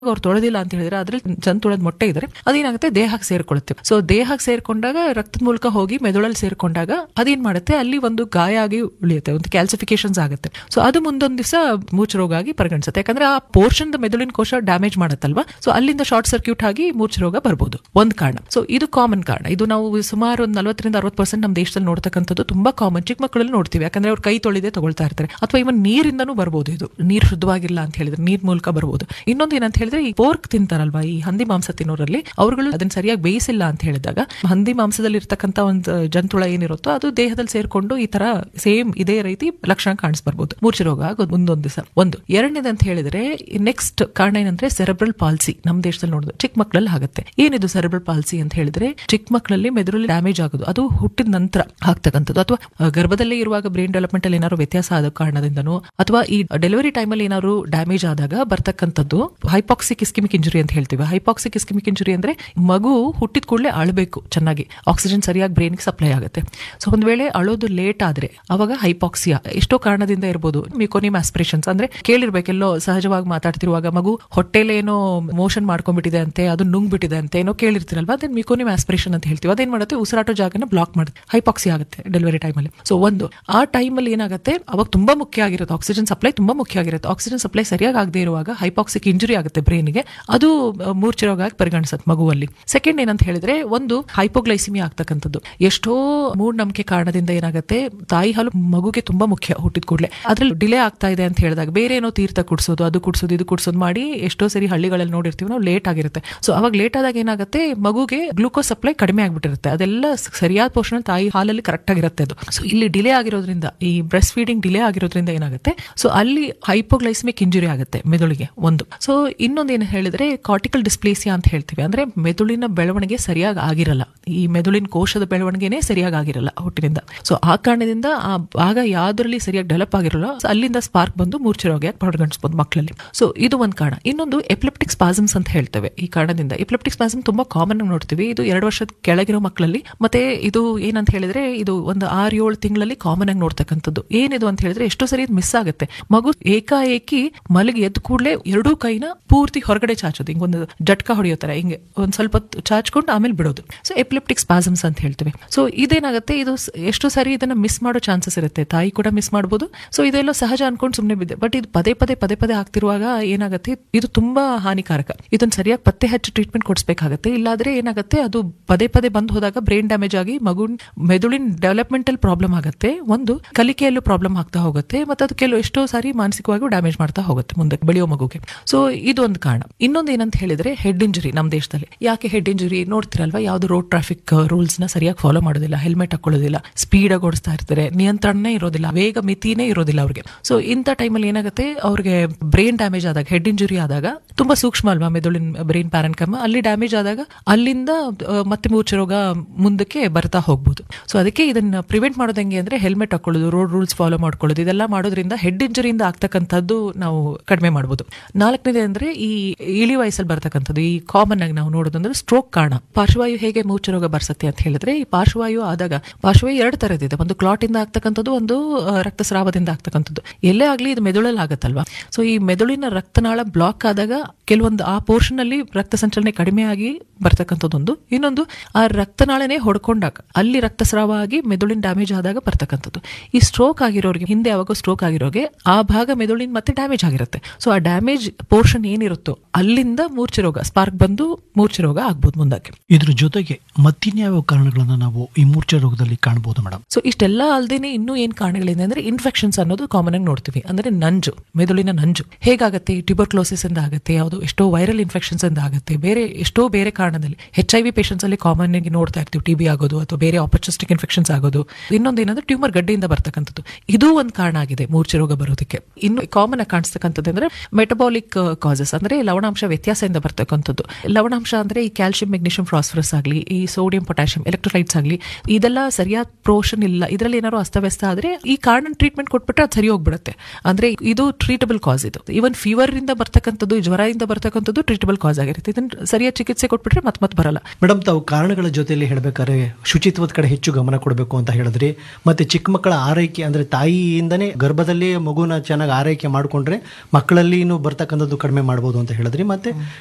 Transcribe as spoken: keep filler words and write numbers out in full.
ಅವ್ರು ತೊಳೆದಿಲ್ಲ ಅಂತ ಹೇಳಿದ್ರೆ ಅದ್ರಲ್ಲಿ ಜಂತುಳದ ಮೊಟ್ಟೆ ಇದ್ರೆ ಅದೇನಾಗುತ್ತೆ ದೇಹಕ್ಕೆ ಸೇರ್ಕೊಳ್ಳುತ್ತೆ. ಸೊ ದೇಹಕ್ಕೆ ಸೇರ್ಕೊಂಡಾಗ ರಕ್ತದ ಮೂಲಕ ಹೋಗಿ ಮೆದುಳಲ್ಲಿ ಸೇರ್ಕೊಂಡಾಗ ಅದೇನ್ ಮಾಡುತ್ತೆ, ಅಲ್ಲಿ ಒಂದು ಗಾಯ ಆಗಿ ಉಳಿಯುತ್ತೆ, ಒಂದು ಕ್ಯಾಲ್ಸಿಫಿಕೇಶನ್ಸ್ ಆಗುತ್ತೆ. ಸೊ ಅದು ಮುಂದೊಂದು ದಿವಸ ಮೂರ್ಛೆ ರೋಗ ಆಗಿ ಪರಿಗಣಿಸುತ್ತೆ. ಯಾಕಂದ್ರೆ ಆ ಪೋರ್ಷನ್ ಮೆದುಳಿನ ಕೋಶ ಡ್ಯಾಮೇಜ್ ಮಾಡುತ್ತಲ್ವಾ, ಸೊ ಅಲ್ಲಿಂದ ಶಾರ್ಟ್ ಸರ್ಕ್ಯೂಟ್ ಆಗಿ ಮೂರ್ಛೆ ರೋಗ ಬರ್ಬೋದು, ಒಂದು ಕಾರಣ. ಸೊ ಇದು ಕಾಮನ್ ಕಾರಣ. ಇದು ನಾವು ಸುಮಾರು ಒಂದು ನಲವತ್ತರಿಂದ ಅರವತ್ತು ಪರ್ಸೆಂಟ್ ನಮ್ಮ ದೇಶದಲ್ಲಿ ನೋಡ್ತಕ್ಕಂಥದ್ದು ತುಂಬಾ ಕಾಮನ್. ಚಿಕ್ಕ ಮಕ್ಕಳಲ್ಲಿ ನೋಡ್ತೀವಿ, ಯಾಕಂದ್ರೆ ಅವ್ರು ಕೈ ತೊಳೆದೇ ತಗೊಳ್ತಾ ಇರ್ತಾರೆ, ಅಥವಾ ಇವನ್ ನೀರಿಂದನೂ ಬರ್ಬೋದು. ಇದು ನೀರು ಶುದ್ಧವಾಗಿಲ್ಲ ಅಂತ ಹೇಳಿದ್ರೆ ನೀರ್ ಮೂಲಕ ಬರ್ಬೋದು. ಇನ್ನೊಂದು ಏನಂತ ಹೇಳಿದ್ರೆ, ಈ ಪೋರ್ಕ್ ತಿಂತಾರಲ್ವಾ, ಈ ಹಂದಿ ಮಾಂಸ ತಿನ್ನೋರಲ್ಲಿ ಅವರುಗಳು ಅದನ್ನ ಸರಿಯಾಗಿ ಬೇಯಿಸಿಲ್ಲ ಅಂತ ಹೇಳಿದಾಗ ಹಂದಿ ಮಾಂಸದಲ್ಲಿ ಇರ್ತಕ್ಕಂಥ ಒಂದು ಜಂತುಳ ಏನಿರುತ್ತೋ ಅದು ದೇಹದಲ್ಲಿ ಸೇರ್ಕೊಂಡು ಈ ತರ ಸೇಮ್ ಇದೇ ರೀತಿ ಲಕ್ಷಣ ಕಾಣಿಸ್ಬರ್ಬೋದು, ಮೂರ್ಛೆ ರೋಗ ಆಗೋದು ಮುಂದೊಂದು ದಿವಸ. ಒಂದು ಎರಡನೇದಂತ ಹೇಳಿದ್ರೆ ನೆಕ್ಸ್ಟ್ ಕಾರಣ ಏನಂದ್ರೆ ಸೆರೆಬ್ರಲ್ ಪಾಲ್ಸಿ. ನಮ್ಮ ದೇಶದಲ್ಲಿ ನೋಡಿದ್ರೆ ಚಿಕ್ಕ ಮಕ್ಕಳಲ್ಲಿ ಆಗುತ್ತೆ. ಏನಿದು ಸೆರೆಬ್ರಲ್ ಪಾಲ್ಸಿ ಅಂತ ಹೇಳಿದ್ರೆ, ಚಿಕ್ಕ ಮಕ್ಕಳಲ್ಲಿ ಮೆದುಳಲ್ಲಿ ಡ್ಯಾಮೇಜ್ ಆಗೋದು, ಅದು ಹುಟ್ಟಿದ ನಂತರ ಆಗ್ತಕ್ಕಂಥದ್ದು, ಅಥವಾ ಗರ್ಭದಲ್ಲೇ ಇರುವಾಗ ಬ್ರೈನ್ ಡೆವಲಪ್ಮೆಂಟ್ ಅಲ್ಲಿ ಏನಾದ್ರು ವ್ಯತ್ಯಾಸ ಆದ ಕಾರಣದಿಂದನೋ, ಅಥವಾ ಈ ಡೆಲಿವರಿ ಟೈಮ್ ಅಲ್ಲಿ ಏನಾದ್ರು ಡ್ಯಾಮೇಜ್ ಆದಾಗ ಬರ್ತಕ್ಕಂಥದ್ದು ಹೈಪಾಕ್ಸಿಕ್ ಇಸ್ಕಿಮಿಕ್ ಇಂಜುರಿ ಅಂತ ಹೇಳ್ತೀವಿ. ಹೈಪಾಕ್ಸಿಕ್ ಇಸ್ಕಿಮಿಕ್ ಇಂಜುರಿ ಅಂದ್ರೆ ಮಗು ಹುಟ್ಟಿದ ಕೂಡಲೇ ಅಳಬೇಕು, ಚೆನ್ನಾಗಿ ಆಕ್ಸಿಜನ್ ಸರಿಯಾಗಿ ಬ್ರೈನ್ಗೆ ಸಪ್ಲೈ ಆಗುತ್ತೆ. ಸೊ ಒಂದ್ ವೇಳೆ ಅಳೋದು ಲೇಟ್ ಆದ್ರೆ ಅವಾಗ ಹೈಪಾಕ್ಸಿಯಾ ಎಷ್ಟೋ ಕಾರಣದಿಂದ ಇರ್ಬೋದು. ಮಿಕೋನಿಯಮ್ ಆಸ್ಪಿರೇಷನ್ಸ್ ಅಂದ್ರೆ ಕೇಳಿರ್ಬೇಕೆಲ್ಲೋ ಸಹಜವಾಗಿ ಮಾತಾಡ್ತಿರುವಾಗ ಮಗು ಹೊಟ್ಟೆಲೆ ಏನೋ ಮೋಷನ್ ಮಾಡ್ಕೊಂಡ್ಬಿಟ್ಟಿದೆ ಅಂತೆ, ಅದು ನುಂಗ್ಬಿಟ್ಟಿದೆ ಅಂತ ಏನೋ ಕೇಳಿರ್ತಿರಲ್ವಾ, ಅದೇನ್ ಮಿಕೋನಿಯಮ್ ಆಸ್ಪಿರೇಷನ್ ಅಂತ ಹೇಳ್ತೀವಿ. ಅದೇನ್ ಮಾಡುತ್ತೆ, ಉಸಿರಾಟೋ ಜಾಗನ ಬ್ಲಾಕ್ ಮಾಡುತ್ತೆ, ಹೈಪಾಕ್ಸಿ ಆಗುತ್ತೆ ಡೆಲಿವರಿ ಟೈಮ್ ಅಲ್ಲಿ. ಸೊ ಒಂದು ಆ ಟೈಮ್ ಅಲ್ಲಿ ಏನಾಗುತ್ತೆ, ಅವಾಗ ತುಂಬಾ ಮುಖ್ಯ ಆಗಿರುತ್ತೆ ಆಕ್ಸಿಜನ್ ಸಪ್ಲೈ, ತುಂಬಾ ಮುಖ್ಯ ಆಗಿರುತ್ತೆ. ಆಕ್ಸಿಜನ್ ಸಪ್ಲೈ ಸರಿಯಾಗಿ ಆಗದೆ ಇರುವಾಗ ಹೈಪಾಕ್ಸಿಕ್ ಇಂಜುರಿ ಆಗುತ್ತೆ ಬ್ರೈನ್ಗೆ, ಅದು ಮೂರ್ಛೆ ರೋಗ ಆಗಿ ಪರಿಗಣಿಸುತ್ತೆ ಮಗುವಲ್ಲಿ. ಸೆಕೆಂಡ್ ಏನಂತ ಹೇಳಿದ್ರೆ, ಒಂದು ಹೈಪೋಗ್ಲೈಸಿಮಿಯಾ ಆಗ್ತಕ್ಕಂಥದ್ದು. ಎಷ್ಟೋ ಮೂಢನಂಬಿಕೆ ಕಾರಣದಿಂದ ಏನಾಗುತ್ತೆ, ತಾಯಿ ಹಾಲು ಮಗುಗೆ ತುಂಬಾ ಮುಖ್ಯ ಹುಟ್ಟಿದ ಕೂಡಲೇ, ಅದ್ರಲ್ಲಿ ಡಿಲೇ ಆಗ್ತಾ ಇದೆ ಅಂತ ಹೇಳಿದಾಗ ಬೇರೆ ಏನೋ ತೀರ್ಥ ಕುಡಿಸೋದು, ಅದು ಕುಡಿಸೋದು, ಇದು ಕುಡಿಸೋದು ಮಾಡಿ ಎಷ್ಟೋ ಸರಿ ಹಳ್ಳಿಗಳಲ್ಲಿ ನೋಡಿರ್ತೀವಿ ನಾವು, ಲೇಟ್ ಆಗಿರುತ್ತೆ. ಸೊ ಅವಾಗ ಲೇಟ್ ಆದಾಗ ಏನಾಗುತ್ತೆ, ಮಗುಗೆ ಗ್ಲೂಕೋಸ್ ಸಪ್ಲೈ ಕಡಿಮೆ ಆಗ್ಬಿಟ್ಟಿರುತ್ತೆ. ಅದೆಲ್ಲ ಸರಿಯಾದ ಪೋಷಣೆ ತಾಯಿ ಹಾಲಲ್ಲಿ ಕರೆಕ್ಟ್ ಆಗಿರುತ್ತೆ ಅದು. ಸೊ ಇಲ್ಲಿ ಡಿಲೇ ಆಗಿರೋದ್ರಿಂದ, ಈ ಬ್ರೆಸ್ಟ್ ಫೀಡಿಂಗ್ ಡಿಲೇ ಆಗಿರೋದ್ರಿಂದ ಏನಾಗುತ್ತೆ, ಸೊ ಅಲ್ಲಿ ಹೈಪೋಗ್ಲೈಸಿಮಿಕ್ ಇಂಜುರಿ ಆಗುತ್ತೆ ಮೆದುಳಿಗೆ ಒಂದು. ಸೊ ಇನ್ನೊಂದು ಏನು ಹೇಳಿದ್ರೆ ಕಾರ್ಟಿಕಲ್ ಡಿಸ್ಪ್ಲೇಸಿಯಾ ಅಂತ ಹೇಳ್ತೀವಿ. ಅಂದ್ರೆ ಮೆದುಳಿನ ಬೆಳವಣಿಗೆ ಸರಿಯಾಗಿ ಆಗಿರಲ್ಲ, ಈ ಮೆದುಳಿನ ಕೋಶದ ಬೆಳವಣಿಗೆನೇ ಸರಿಯಾಗಿ ಆಗಿರಲ್ಲ ಹುಟ್ಟಿನಿಂದ. ಸೊ ಆ ಕಾರಣದಿಂದ ಆ ಭಾಗ ಯಾವ್ದ್ರಲ್ಲಿ ಸರಿಯಾಗಿ ಡೆವಲಪ್ ಆಗಿರಲ್ಲ, ಅಲ್ಲಿಂದ ಸ್ಪಾರ್ಕ್ ಬಂದು ಮೂರ್ಛೆ ರೋಗ ಪರಿಗಣಿಸಬಹುದು ಮಕ್ಕಳಲ್ಲಿ. ಸೊ ಇದು ಒಂದು ಕಾರಣ. ಇನ್ನೊಂದು ಎಪಿಲೆಪ್ಟಿಕ್ ಸ್ಪಾಸಮ್ಸ್ ಅಂತ ಹೇಳ್ತೇವೆ. ಈ ಕಾರಣದಿಂದ ಎಪಿಲೆಪ್ಟಿಕ್ ಸ್ಪಾಸಮ್ ತುಂಬಾ ಕಾಮನ್ ಆಗಿ ನೋಡ್ತೀವಿ. ಇದು ಎರಡು ವರ್ಷದ ಕೆಳಗಿರೋ ಮಕ್ಕಳಲ್ಲಿ, ಮತ್ತೆ ಇದು ಏನಂತ ಹೇಳಿದ್ರೆ ಇದು ಒಂದು ಆರು ಏಳು ತಿಂಗಳಲ್ಲಿ ಕಾಮನ್ ಆಗಿ ನೋಡ್ತಕ್ಕಂಥದ್ದು. ಏನಿದು ಅಂತ ಹೇಳಿದ್ರೆ, ಎಷ್ಟೋ ಸರಿ ಮಿಸ್ ಆಗುತ್ತೆ, ಮಗು ಏಕಾಏಕಿ ಮಲಗಿ ಎದ್ದು ಕೂಡಲೇ ಎರಡೂ ಕೈನ ಪೂರ್ತಿ ಹೊರಗಡೆ ಚಾಚೋದು, ಹಿಂಗ್ ಒಂದು ಜಟ್ಕ ಹೊಡೆಯೋತರ ಹಿಂಗೆ ಒಂದ್ ಸ್ವಲ್ಪ ಚಾಚ್ಕೊಂಡು ಆಮೇಲೆ ಬಿಡೋದು. ಸೊ ಎಪಿಲೆಪ್ಟಿಕ್ ಸ್ಪಾಸಮ್ಸ್ ಅಂತ ಹೇಳ್ತೇವೆ. ಸೊ ಇದೇನಾಗುತ್ತೆ, ಇದು ಎಷ್ಟೋ ಸರಿ ಇದನ್ನ ಮಿಸ್ ಮಾಡೋ ಚಾನ್ಸಸ್ ಇರುತ್ತೆ, ತಾಯಿ ಕೂಡ ಮಿಸ್ ಮಾಡಬಹುದು. ಸೊ ಇದೆಲ್ಲ ಸಹಜ ಅನ್ಕೊಂಡು ಸುಮ್ಮನೆ ಬಿದ್ದೆ, ಬಟ್ ಇದು ಪದೇ ಪದೇ ಪದೇ ಪದೇ ಆಗ್ತಿರುವಾಗ ಏನಾಗುತ್ತೆ, ಇದು ತುಂಬಾ ಹಾನಿಕಾರಕ. ಇದನ್ನ ಸರಿಯಾಗಿ ಪತ್ತೆ ಹಚ್ಚಿ ಟ್ರೀಟ್ಮೆಂಟ್ ಕೊಡಿಸಬೇಕಾಗುತ್ತೆ. ಇಲ್ಲಾದ್ರೆ ಏನಾಗುತ್ತೆ, ಅದು ಪದೇ ಪದೇ ಬಂದ್ ಹೋದಾಗ ಬ್ರೈನ್ ಡ್ಯಾಮೇಜ್ ಆಗಿ ಮಗು ಮೆದುಳಿನ ಡೆವಲಪ್ಮೆಂಟಲ್ ಪ್ರಾಬ್ಲಮ್ ಆಗುತ್ತೆ, ಒಂದು ಕಲಿಕೆಯಲ್ಲೂ ಪ್ರಾಬ್ಲಮ್ ಆಗ್ತಾ ಹೋಗುತ್ತೆ, ಮತ್ತೆ ಅದು ಕೆಲವು ಎಷ್ಟೋ ಸಾರಿ ಮಾನಸಿಕವಾಗಿ ಡ್ಯಾಮೇಜ್ ಮಾಡ್ತಾ ಹೋಗುತ್ತೆ ಮುಂದೆ ಬೆಳೆಯೋ ಮಗುಗೆ. ಸೊ ಇದೊಂದು ಕಾರಣ. ಇನ್ನೊಂದು ಏನಂತ ಹೇಳಿದ್ರೆ ಹೆಡ್ ಇಂಜುರಿ. ನಮ್ಮ ದೇಶದಲ್ಲಿ ಯಾಕೆ ಹೆಡ್ ಇಂಜುರಿ ನೋಡ್ತಿರಲ್ವಾ, ಯಾವ್ದು ರೋಡ್ ಟ್ರಾಫಿಕ್ ರೂಲ್ಸ್ ನ ಸರಿಯಾಗಿ ಫಾಲೋ ಮಾಡೋದಿಲ್ಲ, ಹೆಲ್ಮೆಟ್ ಹಾಕೊಳ್ಳೋದಿಲ್ಲ, ಸ್ಪೀಡ್ ಆಗಿ ಓಡಿಸ್ತಾ ಇರ್ತಾರೆ, ನಿಯಂತ್ರಣನೇ ಇರೋದಿಲ್ಲ, ವೇಗ ಮಿತಿನೇ ಇರೋದಿಲ್ಲ ಅವ್ರಿಗೆ. ಸೊ ಇಂಥ ಟೈಮಲ್ಲಿ ಏನಾಗುತ್ತೆ, ಅವ್ರಿಗೆ ಬ್ರೈನ್ ಡ್ಯಾಮೇಜ್ ಆದಾಗ, ಹೆಡ್ ಇಂಜುರಿ ಆದಾಗ ತುಂಬಾ ಸೂಕ್ಷ್ಮ ಅಲ್ವಾ ಮೆದುಳಿನ ಬ್ರೈನ್ ಪ್ಯಾರೆನ್ಕಮ್, ಅಲ್ಲಿ ಡ್ಯಾಮೇಜ್ ಆದಾಗ ಅಲ್ಲಿಂದ ಮತ್ತೆ ಮೂರ್ಛೆ ರೋಗ ಮುಂದಕ್ಕೆ ಬರ್ತಾ ಹೋಗ್ಬೋದು. ಸೊ ಅದಕ್ಕೆ ಇದನ್ನ ಪ್ರಿವೆಂಟ್ ಮಾಡೋದು ಹೆಂಗೆ ಅಂದ್ರೆ, ಹೆಲ್ಮೆಟ್ ಹಾಕೊಳ್ಳೋದು, ರೋಡ್ ರೂಲ್ಸ್ ಫಾಲೋ ಮಾಡ್ಕೊಳ್ಳೋದು, ಇದೆಲ್ಲ ಮಾಡೋದ್ರಿಂದ ಹೆಡ್ ಇಂಜುರಿಯಿಂದ ಆಗ್ತಕ್ಕಂಥದ್ದು ನಾವು ಕಡಿಮೆ ಮಾಡಬಹುದು. ನಾಲ್ಕನೇದೇ ಅಂದ್ರೆ ಈ ಇಳಿ ವಯಸ್ಸಲ್ಲಿ ಬರ್ತಕ್ಕಂಥದ್ದು, ಈ ಕಾಮನ್ ಆಗಿ ನಾವು ನೋಡೋದಂದ್ರೆ ಸ್ಟ್ರೋಕ್ ಕಾರಣ. ಪಾರ್ಶ್ವವಾಯು ಹೇಗೆ ಮೂರ್ಛೆ ರೋಗ ಬರ್ಸತ್ತೆ ಅಂತ ಹೇಳಿದ್ರೆ, ಈ ಪಾರ್ಶ್ವವಾಯು ಆದಾಗ, ಪಾರ್ಶ್ವವಾಯು ಎರಡು ತರದಿದೆ, ಒಂದು ಕ್ಲಾಟ್ ಇಂದ ಆಗ್ತಕ್ಕಂಥದ್ದು, ಒಂದು ರಕ್ತಸ್ರಾವದಿಂದ ಆಗ್ತಕ್ಕಂಥದ್ದು. ಎಲ್ಲೇ ಆಗ್ಲಿ ಇದು ಮೆದುಳಲ್ಲಿ ಆಗತ್ತಲ್ವಾ. ಸೊ ಈ ಮೆದುಳಿನ ರಕ್ತನಾಳ ಬ್ಲಾಕ್ ಆದಾಗ ಕೆಲವೊಂದು ಆ ಪೋರ್ಷನ್ ಅಲ್ಲಿ ರಕ್ತ ಸಂಚಲನೆ ಕಡಿಮೆ ಆಗಿ ಬರ್ತಕ್ಕಂಥದ್ದೊಂದು. ಇನ್ನೊಂದು ಆ ರಕ್ತನಾಳನೇ ಹೊಡ್ಕೊಂಡಾಗ ಅಲ್ಲಿ ರಕ್ತಸ್ರಾವ ಆಗಿ ಮೆದುಳಿನ ಡ್ಯಾಮೇಜ್ ಆದಾಗ ಬರ್ತಕ್ಕಂಥದ್ದು. ಈ ಸ್ಟ್ರೋಕ್ ಆಗಿರೋರಿಗೆ, ಹಿಂದೆ ಯಾವಾಗ ಸ್ಟ್ರೋಕ್ ಆಗಿರೋರಿಗೆ ಆ ಭಾಗ ಮೆದುಳಿನ ಮತ್ತೆ ಡ್ಯಾಮೇಜ್ ಆಗಿರುತ್ತೆ. ಸೊ ಆ ಡ್ಯಾಮೇಜ್ ಪೋರ್ಷನ್ ಏನಿರುತ್ತೋ ಅಲ್ಲಿಂದ ಮೂರ್ಛೆ ರೋಗ ಸ್ಪಾರ್ಕ್ ಬಂದು ಮೂರ್ಛೆ ರೋಗ ಆಗ್ಬೋದು ಮುಂದಕ್ಕೆ. ಇದ್ರ ಜೊತೆಗೆ ಮತ್ತಿನ್ಯಾವ ಕಾರಣಗಳನ್ನ ನಾವು ಈ ಮೂರ್ಛೆ ರೋಗದಲ್ಲಿ ಕಾಣಬಹುದು ಮೇಡಮ್? ಸೊ ಇಷ್ಟೆಲ್ಲ ಅಲ್ದೇನೆ ಇನ್ನೂ ಏನ್ ಕಾರಣಗಳಿದೆ ಅಂದ್ರೆ, ಇನ್ಫೆಕ್ಷನ್ಸ್ ಅನ್ನೋದು ಕಾಮನ್ ಆಗಿ ನೋಡ್ತೀವಿ. ಅಂದ್ರೆ ನಂಜು, ಮೆದುಳಿನ ನಂಜು ಹೇಗಾಗತ್ತೆ, ಟ್ಯೂಬರ್ಕ್ಲೋಸಿಸ್ ಇಂದ ಆಗುತ್ತೆ, ಯಾವುದು ಎಷ್ಟೋ ವೈರಲ್ ಇನ್ಫೆಕ್ಷನ್ಸ್ ಇಂದ ಆಗುತ್ತೆ, ಬೇರೆ ಎಷ್ಟೋ ಬೇರೆ ಕಾರಣದಲ್ಲಿ. ಎಚ್ ಐ ವಿ ಪೇಷಂಟ್ಸ್ ಅಲ್ಲಿ ಕಾಮನ್ ಆಗಿ ನೋಡ್ತಾ ಇರ್ತೀವಿ, ಟಿ ಬಿ ಆಗೋದು ಅಥವಾ ಬೇರೆ ಆಪರ್ಚುನಿಸ್ಟಿಕ್ ಇನ್ಫೆಕ್ಷನ್ಸ್ ಆಗೋದು. ಇನ್ನೊಂದು ಏನಂದ್ರೆ ಟ್ಯೂಮರ್ ಗಡ್ಡೆಯಿಂದ ಬರ್ತಕ್ಕಂಥದ್ದು, ಇದು ಒಂದು ಕಾರಣ ಆಗಿದೆ ಮೂರ್ಛೆ ರೋಗ ಬರೋದಕ್ಕೆ. ಇನ್ನು ಕಾಮನ್ ಆಗಿ ಕಾಣಿಸ್ತಕ್ಕಂಥದ್ದು ಅಂದ್ರೆ ಮೆಟಬಾಲಿಕ್ ಕಾಸಸ್, ಅಂದ್ರೆ ಲವಣಾಂಶ ವ್ಯತ್ಯಾಸದಿಂದ ಬರ್ತಕ್ಕಂಥದ್ದು. ಲವಣಾಂಶ ಅಂದ್ರೆ ಈ ಕ್ಯಾಲ್ಸಿಯಂ, ಮೆಗ್ನೀಷಿಯಂ, ಫಾಸ್ಫರಸ್ ಆಗಲಿ, ಈ ಸೋಡಿಯಂ, ಪೊಟ್ಯಾಷಿಯಂ, ಎಲೆಕ್ಟ್ರೋಲೈಟ್ಸ್ ಆಗಲಿ, ಇದೆಲ್ಲ ಸರಿಯಾದ ಪೋರ್ಷನ್ ಇಲ್ಲ, ಇದರಲ್ಲಿ ಏನಾದ್ರು ಅಸ್ತವ್ಯಸ್ತ ಆದ್ರೆ ಈ ಕಾರಣ ಟ್ರೀಟ್ಮೆಂಟ್ ಕೊಟ್ಬಿಟ್ರೆ ಅದು ಸರಿ ಹೋಗ್ಬಿಡುತ್ತೆ. ಅಂದ್ರೆ ಇದು ಟ್ರೀಟಬಲ್ ಕಾಸ್. ಇದು ಇವನ್ ಫೀವರ್ ಇಂದ ಬರ್ತಕ್ಕಂಥದ್ದು, ಜ್ವರದಿಂದ ಬರ್ತಕ್ಕಂಥದ್ದು ಟ್ರೀಟಬಲ್ ಕಾಸ್ ಆಗಿರುತ್ತೆ. ಇದನ್ನ ಸರಿಯಾದ ಚಿಕಿತ್ಸೆ ಕೊಟ್ಬಿಟ್ರೆ ಮತ್ತೆ ಮತ್ತೆ ಬರಲ್ಲ. ಮೇಡಮ್, ತಾವು ಕಾರಣಗಳ ಜೊತೆಯಲ್ಲಿ ಹೇಳ್ಬೇಕಾದ್ರೆ ಶುಚಿತ್ವದ ಕಡೆ ಹೆಚ್ಚು ಗಮನ ಕೊಡಬೇಕು ಅಂತ ಹೇಳಿದ್ರಿ. ಮತ್ತೆ ಚಿಕ್ಕ ಮಕ್ಕಳ ಆರೈಕೆ ಅಂದ್ರೆ ತಾಯಿಯಿಂದನೇ ಗರ್ಭದಲ್ಲಿ ಮಗುನ ಚೆನ್ನಾಗಿ ಆರೈಕೆ ಮಾಡಿಕೊಂಡ್ರೆ ಮಕ್ಕಳಲ್ಲಿ ಬರ್ತಕ್ಕಂಥದ್ದು ಕಡಿಮೆ ಮಾಡಬಹುದು ಮಾಡ್ಬೋದು ಅಂತ ಹೇಳಿದ್ರಿ. ಮತ್ತೆ